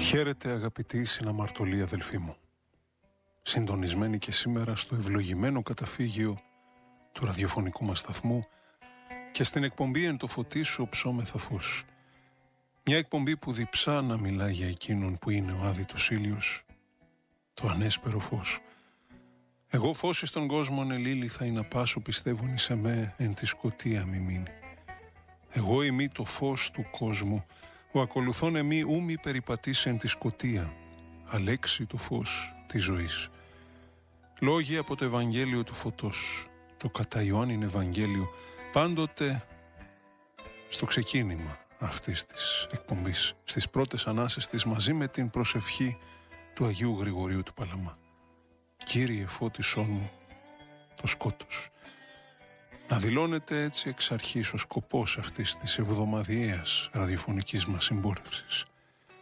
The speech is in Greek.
Χαίρετε αγαπητοί συναμαρτωλοί αδελφοί μου. Συντονισμένοι και σήμερα στο ευλογημένο καταφύγιο του ραδιοφωνικού μας σταθμού και στην εκπομπή «Εν το φωτί σου ψώμεθα φως». Μια εκπομπή που διψά να μιλά για εκείνον που είναι ο άδειτος ήλιος, το ανέσπερο φως. Εγώ φως εις τον κόσμον ελήλυθα, να πάσω πιστεύουν εις εμέ, εν τη σκοτία μη μείνει. Εγώ ημί το φως του κόσμου, ο ακολουθών εμεί ου μη περιπατήσει εν τη σκοτία, αλέξει το φως της ζωής. Λόγοι από το Ευαγγέλιο του Φωτός, το κατά Ιωάννην Ευαγγέλιο, πάντοτε στο ξεκίνημα αυτής της εκπομπής, στις πρώτες ανάσες της, μαζί με την προσευχή του Αγίου Γρηγορίου του Παλαμά. Κύριε φώτισόν μου το σκότος. Να δηλώνεται έτσι εξ αρχής ο σκοπός αυτής της εβδομαδιαίας ραδιοφωνικής μας συμπόρευσης.